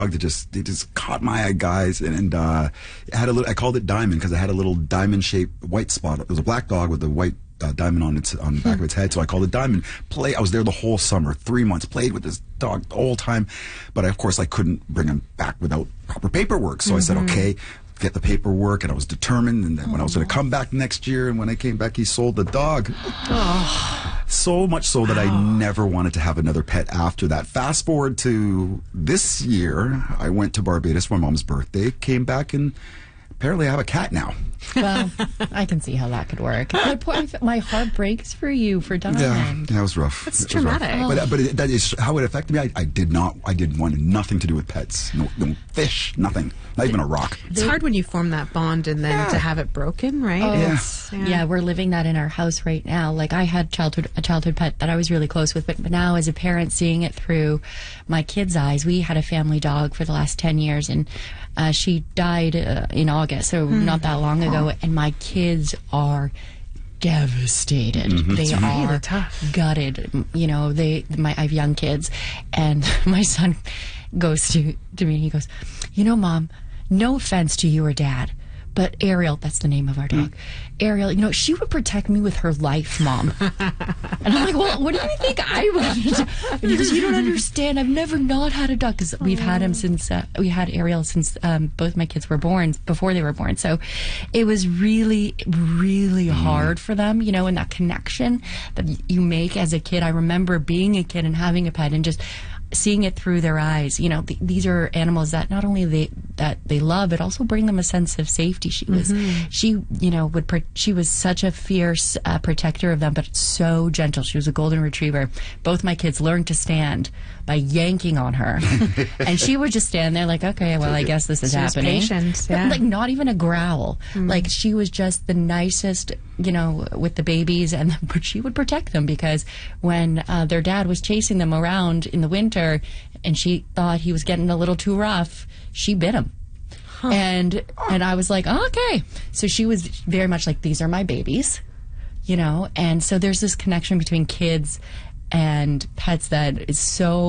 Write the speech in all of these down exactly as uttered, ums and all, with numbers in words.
that just it just caught my eye, guys, and, and uh, it had a little. I called it Diamond because it had a little diamond-shaped white spot. It was a black dog with a white uh, diamond on its on the back of its head, so I called it Diamond. Play. I was there the whole summer, three months. Played with this dog the whole time, but I, of course I couldn't bring him back without proper paperwork. So mm-hmm. I said, okay, get the paperwork, and I was determined. And then Aww. when I was going to come back next year, and when I came back, he sold the dog. Oh. So much so that I never wanted to have another pet after that. Fast forward to this year, I went to Barbados for my mom's birthday, came back, and apparently I have a cat now. Well, I can see how that could work. My, poor, my heart breaks for you for Diamond. Yeah, that was rough. That's it traumatic. Rough. Oh. But, but it, that is how it affected me. I, I did not, I did want nothing to do with pets. No, no fish, nothing. Not even a rock. It's hard when you form that bond and then yeah. to have it broken, right? Oh, yeah. yeah. yeah, we're living that in our house right now. Like I had childhood a childhood pet that I was really close with, but, but now as a parent, seeing it through my kids' eyes, we had a family dog for the last ten years, and uh, she died uh, in August, so mm. not that long ago, oh. and my kids are devastated. Mm-hmm. They it's are really tough. Gutted. You know, they my I have young kids, and my son goes to to me and he goes, you know, Mom, no offense to you or Dad, but Ariel, that's the name of our dog, mm. Ariel, you know, she would protect me with her life, Mom. And I'm like, well, what do you think I would? And he goes, you don't understand. I've never not had a dog, because we've had him since, uh, we had Ariel since um, both my kids were born, before they were born. So it was really, really mm. hard for them, you know, and that connection that you make as a kid. I remember being a kid and having a pet and just seeing it through their eyes. You know, th- these are animals that not only they that they love, but also bring them a sense of safety. She was, mm-hmm. she, you know, would pro- she was such a fierce uh, protector of them, but so gentle. She was a golden retriever. Both my kids learned to stand by yanking on her, and she would just stand there like, okay, well, I guess this is she happening. Was patient, yeah. But, like, not even a growl. Mm. Like, she was just the nicest, you know, with the babies, and but she would protect them, because when uh, their dad was chasing them around in the winter, and she thought he was getting a little too rough, she bit him. Huh. And and I was like, oh, okay. So she was very much like, these are my babies, you know? And so there's this connection between kids and pets that is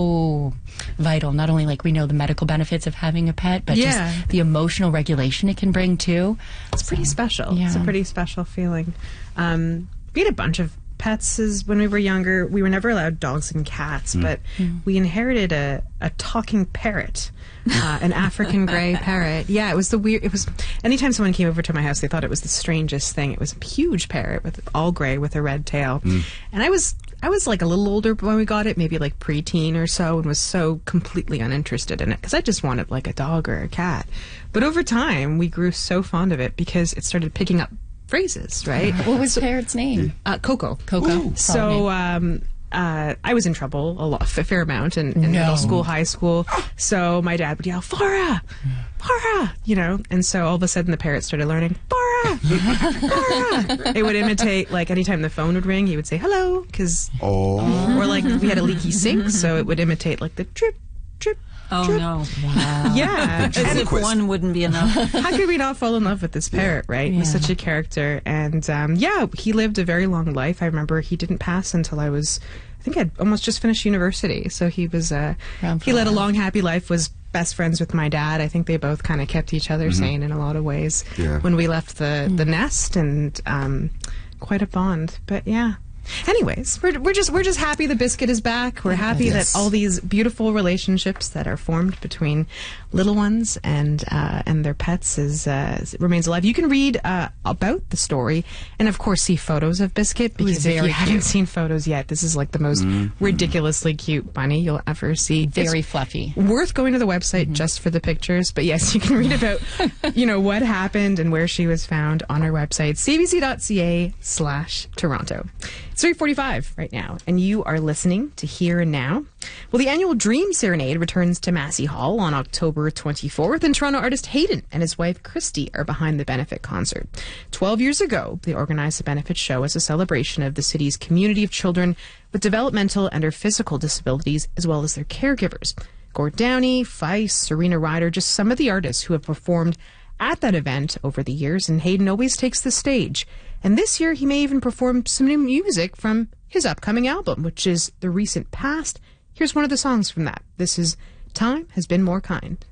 so vital. Not only, like, we know the medical benefits of having a pet, but yeah. just the emotional regulation it can bring too. It's pretty so, special. Yeah. It's a pretty special feeling. Um, we had a bunch of pets as when we were younger. We were never allowed dogs and cats, mm. but mm. we inherited a, a talking parrot, uh, an African gray parrot. Yeah, it was the weird. It was anytime someone came over to my house, they thought it was the strangest thing. It was a huge parrot with all gray with a red tail, mm. and I was. I was like a little older when we got it, maybe like preteen or so, and was so completely uninterested in it because I just wanted like a dog or a cat. But over time, we grew so fond of it because it started picking up phrases, right? What was the parrot's name? Uh, Coco. Coco. Ooh. So um, uh, I was in trouble a lot, a fair amount in, in no. middle school, high school. So my dad would yell, Farah! Farah! You know, and so all of a sudden the parrot started learning, Farah! Farah! It would imitate, like, anytime the phone would ring, he would say, hello, because, oh. or like we had a leaky sink, so it would imitate like the drip, drip, Oh, drip. no. Wow. Yeah. As if one wouldn't be enough. How could we not fall in love with this parrot, right? Yeah. He was such a character. And, um, yeah, he lived a very long life. I remember he didn't pass until I was, I think I'd almost just finished university. So he was, uh, he led a long, happy life, was best friends with my dad. I think they both kind of kept each other mm-hmm. sane in a lot of ways yeah. when we left the, the nest, and um, quite a bond. But, yeah. Anyways, we're we're just we're just happy the biscuit is back. We're happy yes. that all these beautiful relationships that are formed between little ones and uh, and their pets is uh, remains alive. You can read uh, about the story and of course see photos of Biscuit, because if you cute. haven't seen photos yet, this is like the most mm-hmm. ridiculously cute bunny you'll ever see. Very it's fluffy. Worth going to the website mm-hmm. just for the pictures. But yes, you can read about you know what happened and where she was found on our website, c b c dot c a slash Toronto. It's three forty-five right now, and you are listening to Here and Now. Well, the annual Dream Serenade returns to Massey Hall on October twenty-fourth, and Toronto artist Hayden and his wife Christy are behind the benefit concert. Twelve years ago, they organized the benefit show as a celebration of the city's community of children with developmental and or physical disabilities, as well as their caregivers. Gord Downey, Feist, Serena Ryder, just some of the artists who have performed at that event over the years, and Hayden always takes the stage. And this year, he may even perform some new music from his upcoming album, which is The Recent Past. Here's one of the songs from that. This is time has been more kind.